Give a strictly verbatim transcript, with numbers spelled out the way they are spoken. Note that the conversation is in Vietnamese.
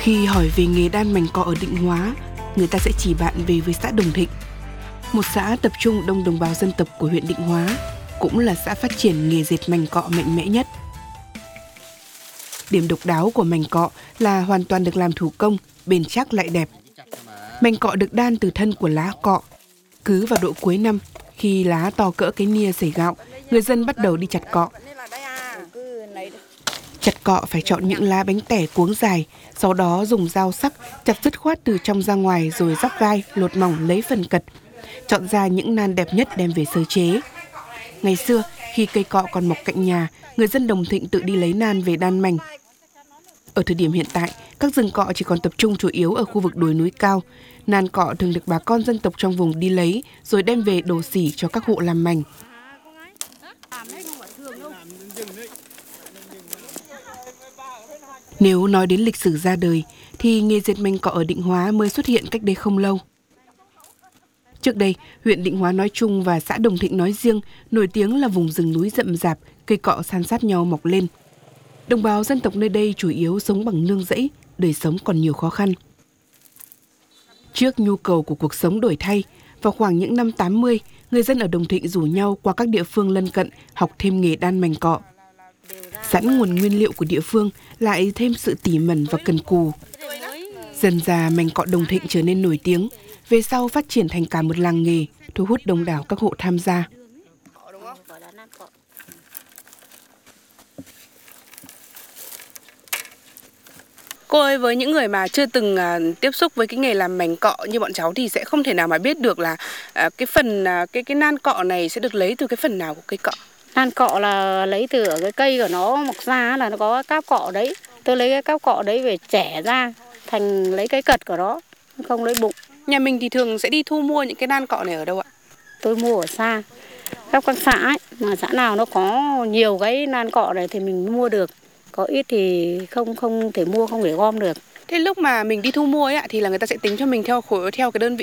Khi hỏi về nghề đan mảnh cọ ở Định Hóa, người ta sẽ chỉ bạn về với xã Đồng Thịnh, một xã tập trung đông đồng bào dân tộc của huyện Định Hóa, cũng là xã phát triển nghề dệt mảnh cọ mạnh mẽ nhất. Điểm độc đáo của mảnh cọ là hoàn toàn được làm thủ công, bền chắc lại đẹp. Mảnh cọ được đan từ thân của lá cọ. Cứ vào độ cuối năm, khi lá to cỡ cái nia sẩy gạo, người dân bắt đầu đi chặt cọ. Chặt cọ phải chọn những lá bánh tẻ cuống dài, sau đó dùng dao sắc chặt dứt khoát từ trong ra ngoài rồi róc gai, lột mỏng lấy phần cật. Chọn ra những nan đẹp nhất đem về sơ chế. Ngày xưa, khi cây cọ còn mọc cạnh nhà, người dân Đồng Thịnh tự đi lấy nan về đan mảnh. Ở thời điểm hiện tại, các rừng cọ chỉ còn tập trung chủ yếu ở khu vực đồi núi cao. Nan cọ thường được bà con dân tộc trong vùng đi lấy rồi đem về đổ xỉ cho các hộ làm mảnh. Nếu nói đến lịch sử ra đời, thì nghề dệt mảnh cọ ở Định Hóa mới xuất hiện cách đây không lâu. Trước đây, huyện Định Hóa nói chung và xã Đồng Thịnh nói riêng nổi tiếng là vùng rừng núi rậm rạp, cây cọ san sát nhau mọc lên. Đồng bào dân tộc nơi đây chủ yếu sống bằng nương rẫy, đời sống còn nhiều khó khăn. Trước nhu cầu của cuộc sống đổi thay, vào khoảng những năm tám mươi, người dân ở Đồng Thịnh rủ nhau qua các địa phương lân cận học thêm nghề đan mảnh cọ. Sẵn nguồn nguyên liệu của địa phương, lại thêm sự tỉ mẩn và cần cù. Dần dà mảnh cọ Đồng Thịnh trở nên nổi tiếng, về sau phát triển thành cả một làng nghề, thu hút đông đảo các hộ tham gia. Cô ơi, với những người mà chưa từng uh, tiếp xúc với cái nghề làm mảnh cọ như bọn cháu thì sẽ không thể nào mà biết được là uh, cái phần uh, cái cái nan cọ này sẽ được lấy từ cái phần nào của cây cọ. Nan cọ là lấy từ ở cái cây của nó mọc ra là nó có cáp cọ đấy. Tôi lấy cái cáp cọ đấy về chẻ ra thành lấy cái cật của nó, không lấy bụng. Nhà mình thì thường sẽ đi thu mua những cái nan cọ này ở đâu ạ? Tôi mua ở xa, các các xã ấy, mà xã nào nó có nhiều cái nan cọ này thì mình mua được. Có ít thì không không thể mua, không thể gom được. Thế lúc mà mình đi thu mua ấy ạ, thì là người ta sẽ tính cho mình theo khối theo cái đơn vị